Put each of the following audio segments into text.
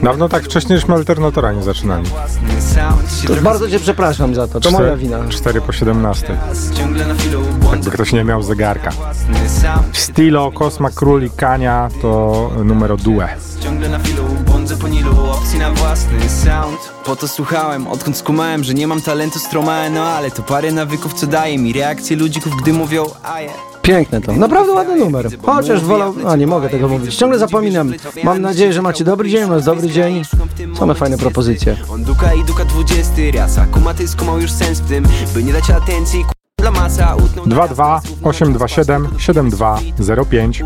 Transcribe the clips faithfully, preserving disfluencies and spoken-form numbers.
Dawno tak wcześniej żeśmy alternatora nie zaczynali. To bardzo cię przepraszam za to, to moja wina. cztery po siedemnaście. Jakby ktoś nie miał zegarka. Stilo, Kosma, Król i Kania to numero due. Ciągle na filu, błądzę po Nilu, opcji na własny sound. Po to słuchałem, odkąd skumałem, że nie mam talentu stromałem. No ale to parę nawyków, co daje mi reakcje ludzików, gdy mówią aje. Piękne to, naprawdę ładny numer. Chociaż wolał... A, nie mogę tego mówić. Ciągle zapominam. Mam nadzieję, że macie dobry dzień, masz dobry dzień. Same fajne propozycje. On duka i duka dwudziesty raz, a kumaty skumał już sens w tym, by nie dać atencji dla masa. dwa dwa osiem dwa siedem siedem dwa zero pięć.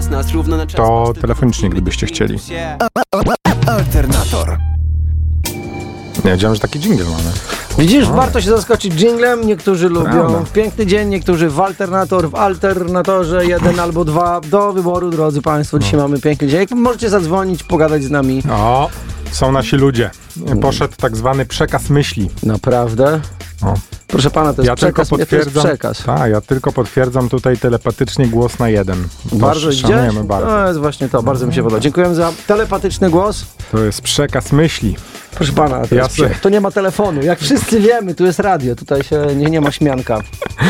To telefonicznie, gdybyście chcieli. Alternator. Nie wiedziałem, że taki dżingiel mamy. Widzisz, o. Warto się zaskoczyć dżinglem. Niektórzy lubią Prawda. Piękny dzień, niektórzy w alternator, w alternatorze jeden albo dwa. Do wyboru, drodzy Państwo. Dzisiaj no. mamy piękny dzień. Możecie zadzwonić, pogadać z nami. O, są nasi ludzie. Poszedł tak zwany przekaz myśli. Naprawdę? O. Proszę pana, to jest ja przekaz. Tylko potwierdzam, to jest przekaz. Tak, ja tylko potwierdzam tutaj telepatycznie głos na jeden. Bardzo szanujemy bardzo. To jest właśnie to, bardzo mi się podoba. Dziękujemy za telepatyczny głos. To jest przekaz myśli. Proszę pana, to, jest prze... to nie ma telefonu. Jak wszyscy wiemy, tu jest radio, tutaj się nie, nie ma śmianka.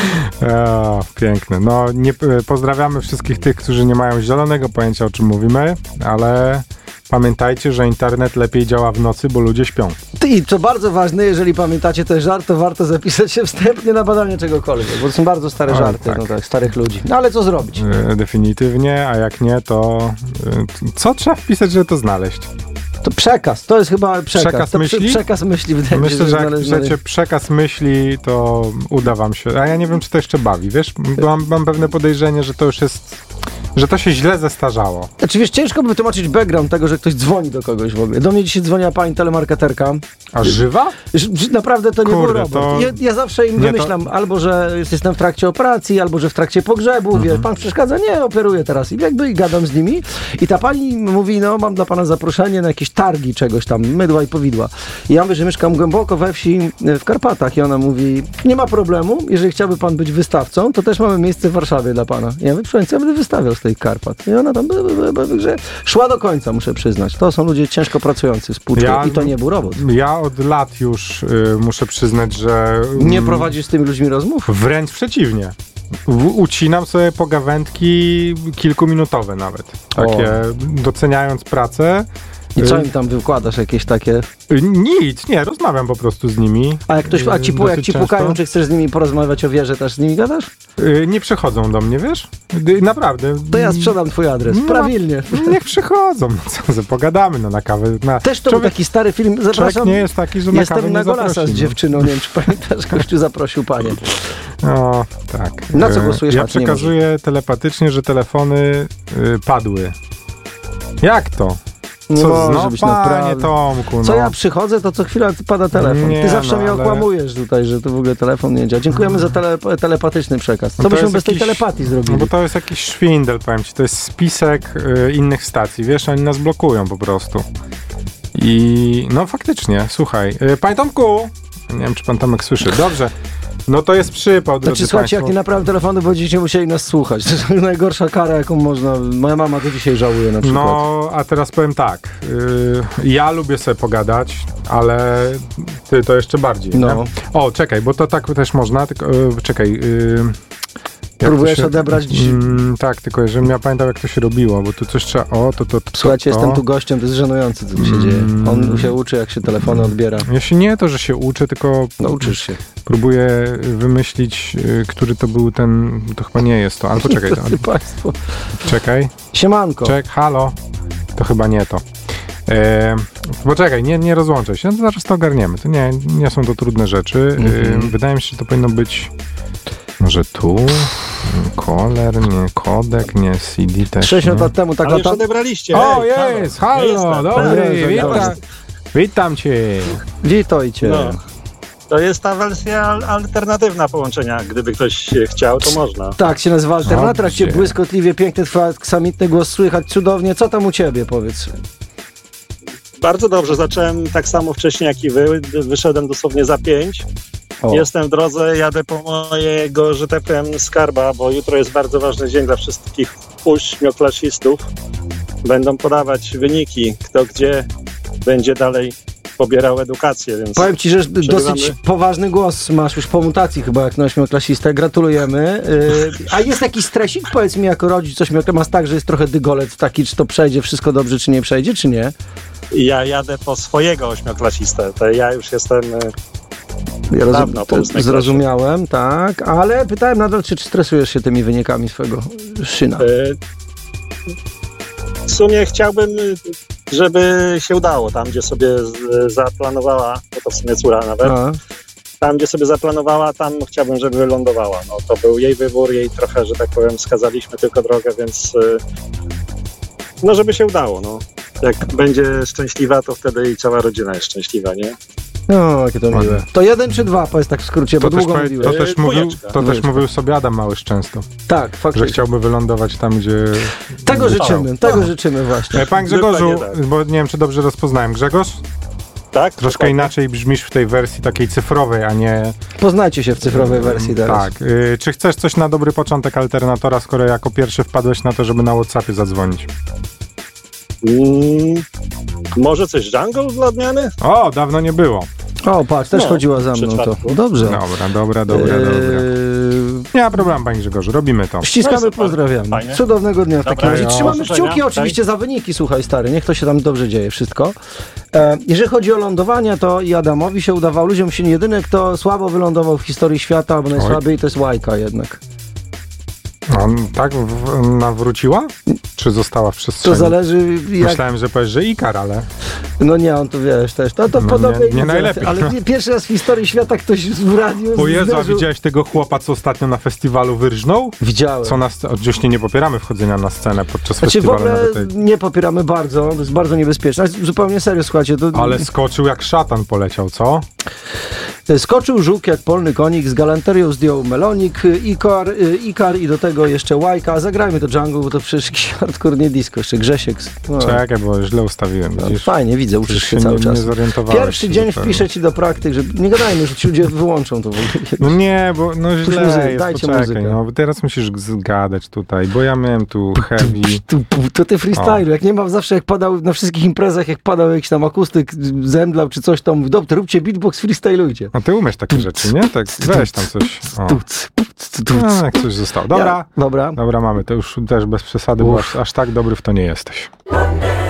O, piękne. No, nie, pozdrawiamy wszystkich tych, którzy nie mają zielonego pojęcia, o czym mówimy, ale pamiętajcie, że internet lepiej działa w nocy, bo ludzie śpią. I co bardzo ważne, jeżeli pamiętacie ten żart, to warto zapisać się wstępnie na badanie czegokolwiek, bo to są bardzo stare o, żarty, tak. No tak, starych ludzi. No ale co zrobić? E, definitywnie, a jak nie, to e, co trzeba wpisać, żeby to znaleźć? To przekaz, to jest chyba przekaz. Przekaz to myśli? Przekaz myśli wydaje Myślę, się, że jak znaleźć... piszecie przekaz myśli, to uda wam się. A ja nie wiem, czy to jeszcze bawi, wiesz? Bo mam, mam pewne podejrzenie, że to już jest... że to się źle zestarzało. Znaczy wiesz, ciężko by wytłumaczyć background tego, że ktoś dzwoni do kogoś w ogóle. Do mnie dzisiaj dzwoniła pani telemarketerka. A żywa? Naprawdę to nie Kurde, był robot. to... Ja, ja zawsze im nie, wymyślam, to... albo że jestem w trakcie operacji, albo że w trakcie pogrzebu, mhm. wie, pan przeszkadza? Nie, operuję teraz. I jakby gadam z nimi. I ta pani mówi, no mam dla pana zaproszenie na jakieś targi czegoś tam, mydła i powidła. I ja mówię, że mieszkam głęboko we wsi w Karpatach. I ona mówi, nie ma problemu, jeżeli chciałby pan być wystawcą, to też mamy miejsce w Warszawie dla pana. I ja mówię, proszę, ja będę wystawiał z tej Karpat. I ona tam, że szła do końca, muszę przyznać. To są ludzie ciężko pracujący współczuję ja, i to nie był robot. Ja od lat już y, muszę przyznać, że... Y, nie prowadzisz z tymi ludźmi rozmów? Wręcz przeciwnie. W, ucinam sobie pogawędki kilkuminutowe nawet. Takie, o. doceniając pracę. I co im tam wykładasz? Jakieś takie... Nic, nie, rozmawiam po prostu z nimi. A jak ktoś, a ci, jak ci pukają, czy chcesz z nimi porozmawiać o wierze, też z nimi gadasz? Yy, nie przychodzą do mnie, wiesz? Yy, naprawdę. To ja sprzedam twój adres, no, prawilnie. Niech przychodzą, no co, pogadamy no, na kawę. Na... Też to Człowiek... był taki stary film, zapraszam. Nie jest taki, że na Jestem kawę na nie Golasa z dziewczyną, nie wiem, czy pamiętasz, Kościół zaprosił panię. O, tak. Na co głosujesz? Ja przekazuję telepatycznie, że telefony yy, padły. Jak to? Co no, znowu, żebyś panie naprawdę... Tomku, no. Co ja przychodzę, to co chwila pada telefon. Nie, Ty zawsze no, mnie ale... okłamujesz tutaj, że to w ogóle telefon nie działa. Dziękujemy za tele, telepatyczny przekaz. Co no byśmy bez jakiś, tej telepatii zrobili? No bo to jest jakiś szwindel, powiem ci. To jest spisek y, innych stacji. Wiesz, oni nas blokują po prostu. I no faktycznie, słuchaj. Y, panie Tomku! Nie wiem, czy pan Tomek słyszy. Dobrze. No to jest przypał, drodzy Znaczy, słuchajcie, państwo. jak nie naprawiam telefonu, bo będziecie musieli nas słuchać. To jest najgorsza kara, jaką można... Moja mama to dzisiaj żałuje na przykład. No, a teraz powiem tak. Yy, ja lubię sobie pogadać, ale ty to jeszcze bardziej. No. Nie? O, czekaj, bo to tak też można, tylko yy, czekaj. Yy, Próbujesz się... odebrać dziś? Mm, tak, tylko żebym ja pamiętał, jak to się robiło, bo tu coś trzeba... O, to, to, to Słuchajcie, to. jestem tu gościem, to jest żenujące, co tu się mm. dzieje. On się uczy, jak się telefony odbiera. Ja się nie to, że się uczę, tylko... No, uczysz się. Próbuję wymyślić, który to był ten... To chyba nie jest to, ale poczekaj. To, państwo. Czekaj. Siemanko. Czek, halo. To chyba nie to. E, poczekaj, nie, nie rozłączaj się, no to zaraz to ogarniemy. To nie, nie są to trudne rzeczy. Mm-hmm. E, wydaje mi się, że to powinno być może tu, Koler, nie Kodek, nie C D też. sześć lat temu tak Ale już odebraliście. O, jest, halo, halo dobry, witam, witam cię. Witajcie. No. To jest ta wersja alternatywna połączenia. Gdyby ktoś chciał, to można. Tak, się nazywa Alternator, jak cię błyskotliwie, piękny, twój aksamitny głos słychać, cudownie. Co tam u ciebie, powiedz? Bardzo dobrze, zacząłem tak samo wcześniej jak i wy. Wyszedłem dosłownie za pięć. O. Jestem w drodze, jadę po mojego, że tak powiem, skarba, bo jutro jest bardzo ważny dzień dla wszystkich óśmioklasistów. Będą podawać wyniki, kto gdzie będzie dalej pobierał edukację, więc... Powiem ci, że przerywamy. dosyć poważny głos masz już po mutacji chyba, jak na ośmioklasistę. Gratulujemy. Yy, a jest jakiś stresik? Powiedz mi jako rodzic ośmioklasisty, masz tak, że jest trochę dygolec taki, czy to przejdzie wszystko dobrze, czy nie przejdzie, czy nie? Ja jadę po swojego ośmioklasistę, to ja już jestem... Ja rozum- Dawno po ósmej zrozumiałem, tak, ale pytałem nadal, czy, czy stresujesz się tymi wynikami swojego szyna? Y, W sumie chciałbym, żeby się udało tam, gdzie sobie z- zaplanowała, bo to w sumie córa nawet, A, tam, gdzie sobie zaplanowała, tam chciałbym, żeby wylądowała. No, to był jej wybór, jej trochę, że tak powiem, wskazaliśmy tylko drogę, więc y, no, żeby się udało, no. Jak będzie szczęśliwa, to wtedy i cała rodzina jest szczęśliwa, nie? no, jakie to Ładnie. miłe. To jeden czy dwa, powiedz tak w skrócie, bo To też, długo powie- mówiłeś. to też, mówił, Dwójeczka. to też Dwójeczka. mówił sobie Adam Małysz często, Tak, że faktycznie. chciałby wylądować tam, gdzie... Tego gdzie życzymy, chciał. tego życzymy właśnie. E, Panie Grzegorzu, Dokładnie tak. bo nie wiem, czy dobrze rozpoznałem. Grzegorz? Tak? Troszkę Dokładnie. inaczej brzmisz w tej wersji takiej cyfrowej, a nie... Poznajcie się w cyfrowej wersji teraz. Tak. Y, czy chcesz coś na dobry początek alternatora, skoro jako pierwszy wpadłeś na to, żeby na WhatsAppie zadzwonić? Mm, może coś Jungle dla odmiany? O, dawno nie było. O, patrz, też No, chodziła za przy mną to. czwartku. Dobrze. Dobra, dobra, dobra, Eee, dobra. Nie ma problemu, panie Grzegorzu, robimy to. Ściskamy, No i super. pozdrawiamy. Fajnie. Cudownego dnia w takim Dobra, razie. jo. Trzymamy Powodzenia. kciuki oczywiście za wyniki, słuchaj stary, niech to się tam dobrze dzieje wszystko. E, jeżeli chodzi o lądowania, to i Adamowi się udawało, ludziom się nie jedyny, kto słabo wylądował w historii świata, albo najsłabiej, to jest Łajka jednak. On tak w, nawróciła? Czy została w To przestrzeni? zależy jak... Myślałem, że powiesz, że Ikar, ale... No nie, on to wiesz też. To, to No podobnie nie- nie najlepiej. Ale nie, pierwszy raz w historii świata ktoś w radiu O Jezu, a zderzył- widziałeś tego chłopa, co ostatnio na festiwalu wyrżnął? Widziałem. Co na sc- oczywiście nie popieramy wchodzenia na scenę podczas Znaczy w festiwalu. ogóle Nawet tej... nie popieramy bardzo, to jest bardzo niebezpieczne. Ale zupełnie serio, słuchajcie. To... Ale skoczył jak szatan poleciał, co? Skoczył żuk jak polny konik, z galanterią zdjął melonik, Ikar, Ikar i do tego jeszcze Łajka. Zagrajmy to Jungle, bo to przecież jakiś hardcore nie disco, jeszcze Grzesiek. No, Czekaj, bo źle ustawiłem, no, widzisz? fajnie, widzę, uczysz Coś się się cały nie, czas. nie zorientowałeś Pierwszy się dzień zupełnie. wpiszę ci do praktyk, że nie gadajmy, że ci ludzie wyłączą to w ogóle. No nie, bo no Puść źle muzykę, jest, dajcie poczekaj, muzykę. no bo teraz musisz zgadać tutaj, bo ja miałem tu heavy. Tu, to ty freestyle, jak nie mam zawsze jak padał na wszystkich imprezach, jak padał jakiś tam akustyk, zemdlał czy coś tam, dobrze, róbcie beatbox, freestylujcie. No ty umiesz takie rzeczy, nie? Tak, weź tam coś. O. Tuc, tuc, tuc. No, jak coś zostało. Dobra, Ja, dobra. dobra, mamy, to już też bez przesady, bo aż, aż tak dobry w to nie jesteś.